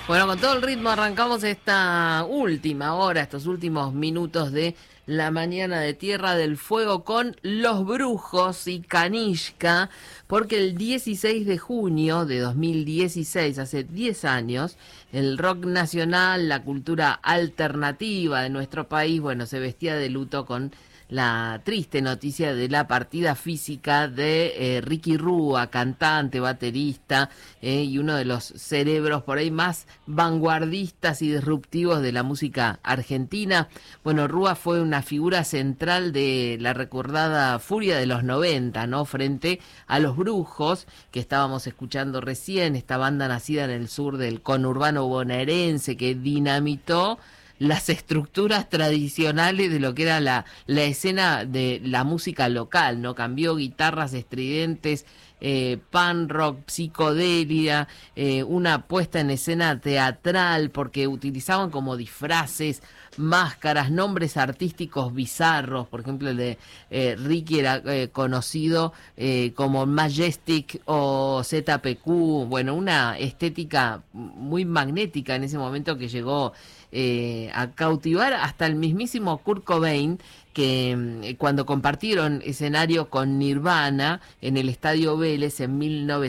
Bueno, con todo el ritmo arrancamos esta última hora, estos últimos minutos de la mañana de Tierra del Fuego con Los Brujos y Kanishka, porque el 16 de junio de 2016, hace 10 años, el rock nacional, la cultura alternativa de nuestro país, bueno, se vestía de luto con la triste noticia de la partida física de Ricky Rúa, cantante, baterista y uno de los cerebros por ahí más vanguardistas y disruptivos de la música argentina. Bueno, Rúa fue una figura central de la recordada furia de los 90, ¿no? Frente a Los Brujos, que estábamos escuchando recién, esta banda nacida en el sur del conurbano bonaerense que dinamitó las estructuras tradicionales de lo que era la escena de la música local, ¿no? Cambió guitarras estridentes, pan rock, psicodelia, una puesta en escena teatral, porque utilizaban como disfraces, máscaras, nombres artísticos bizarros. Por ejemplo, el de Ricky era conocido como Majestic o ZPQ. Bueno, una estética muy magnética en ese momento que llegó a cautivar hasta el mismísimo Kurt Cobain, que cuando compartieron escenario con Nirvana en el Estadio Vélez en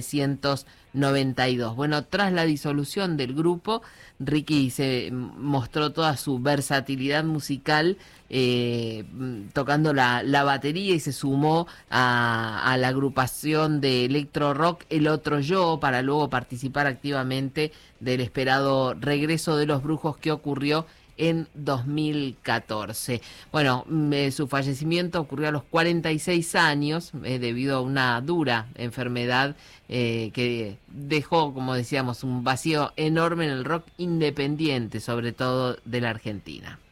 1992. Bueno, tras la disolución del grupo, Ricky se mostró toda su versatilidad musical, tocando la batería, y se sumó a la agrupación de electro rock El Otro Yo, para luego participar activamente del esperado regreso de Los Brujos, que ocurrió en 2014. Bueno, su fallecimiento ocurrió a los 46 años debido a una dura enfermedad que dejó, como decíamos, un vacío enorme en el rock independiente, sobre todo de la Argentina.